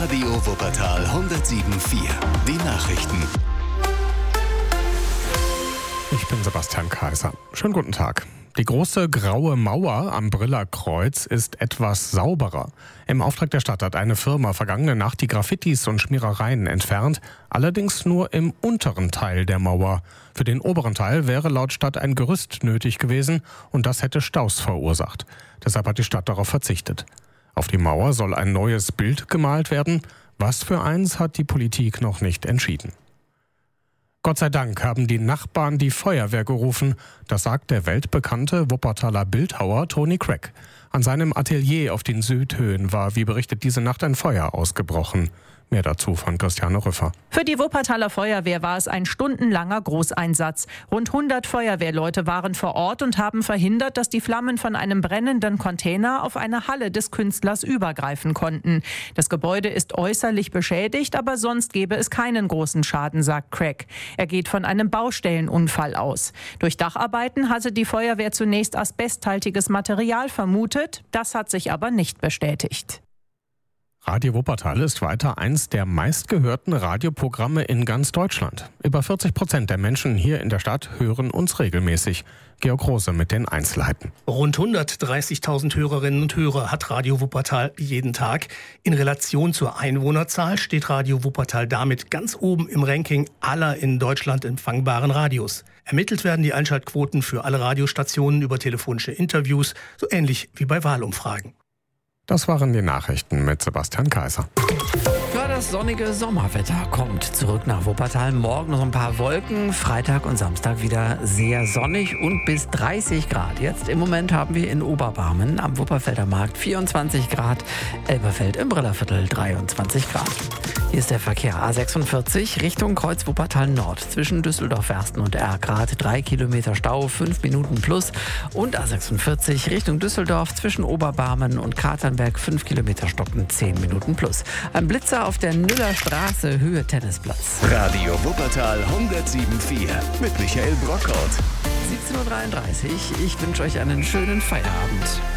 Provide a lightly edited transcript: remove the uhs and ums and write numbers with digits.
Radio Wuppertal 107.4. Die Nachrichten. Ich bin Sebastian Kaiser. Schönen guten Tag. Die große graue Mauer am Brillerkreuz ist etwas sauberer. Im Auftrag der Stadt hat eine Firma vergangene Nacht die Graffitis und Schmierereien entfernt, allerdings nur im unteren Teil der Mauer. Für den oberen Teil wäre laut Stadt ein Gerüst nötig gewesen und das hätte Staus verursacht. Deshalb hat die Stadt darauf verzichtet. Auf die Mauer soll ein neues Bild gemalt werden. Was für eins, hat die Politik noch nicht entschieden. Gott sei Dank haben die Nachbarn die Feuerwehr gerufen. Das sagt der weltbekannte Wuppertaler Bildhauer Toni Craig. An seinem Atelier auf den Südhöhen war, wie berichtet, diese Nacht ein Feuer ausgebrochen. Mehr dazu von Christiane Rüffer. Für die Wuppertaler Feuerwehr war es ein stundenlanger Großeinsatz. Rund 100 Feuerwehrleute waren vor Ort und haben verhindert, dass die Flammen von einem brennenden Container auf eine Halle des Künstlers übergreifen konnten. Das Gebäude ist äußerlich beschädigt, aber sonst gäbe es keinen großen Schaden, sagt Craig. Er geht von einem Baustellenunfall aus. Durch Dacharbeiten hatte die Feuerwehr zunächst asbesthaltiges Material vermutet. Das hat sich aber nicht bestätigt. Radio Wuppertal ist weiter eins der meistgehörten Radioprogramme in ganz Deutschland. Über 40% der Menschen hier in der Stadt hören uns regelmäßig. Georg Rose mit den Einzelheiten. Rund 130.000 Hörerinnen und Hörer hat Radio Wuppertal jeden Tag. In Relation zur Einwohnerzahl steht Radio Wuppertal damit ganz oben im Ranking aller in Deutschland empfangbaren Radios. Ermittelt werden die Einschaltquoten für alle Radiostationen über telefonische Interviews, so ähnlich wie bei Wahlumfragen. Das waren die Nachrichten mit Sebastian Kaiser. Ja, das sonnige Sommerwetter kommt zurück nach Wuppertal. Morgen noch ein paar Wolken, Freitag und Samstag wieder sehr sonnig und bis 30 Grad. Jetzt im Moment haben wir in Oberbarmen am Wupperfelder Markt 24 Grad, Elberfeld im Brillerviertel 23 Grad. Hier ist der Verkehr A46 Richtung Kreuz Wuppertal Nord zwischen Düsseldorf-Wersten und Erkrath. 3 Kilometer Stau, 5 Minuten plus. Und A46 Richtung Düsseldorf zwischen Oberbarmen und Katernberg 5 Kilometer Stocken, 10 Minuten plus. Ein Blitzer auf der Nüller Straße, Höhe Tennisplatz. Radio Wuppertal 107.4 mit Michael Brockhaut. 17:33 Uhr. Ich wünsche euch einen schönen Feierabend.